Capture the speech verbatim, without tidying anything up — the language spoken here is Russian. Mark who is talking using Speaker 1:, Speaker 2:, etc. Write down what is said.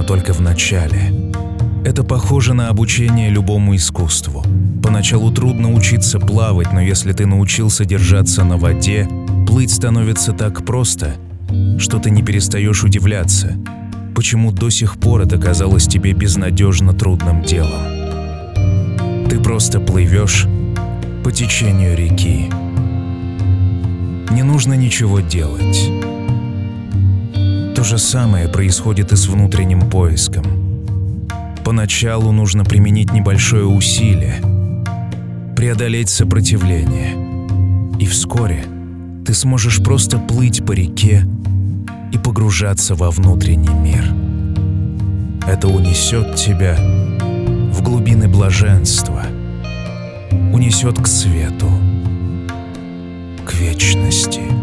Speaker 1: только в начале. Это похоже на обучение любому искусству. Поначалу трудно учиться плавать, но если ты научился держаться на воде, плыть становится так просто, что ты не перестаешь удивляться, почему до сих пор это казалось тебе безнадежно трудным делом. Ты просто плывешь по течению реки. Не нужно ничего делать. То же самое происходит и с внутренним поиском. Поначалу нужно применить небольшое усилие, преодолеть сопротивление, и вскоре ты сможешь просто плыть по реке и погружаться во внутренний мир. Это унесет тебя в глубины блаженства, унесет к свету, к вечности.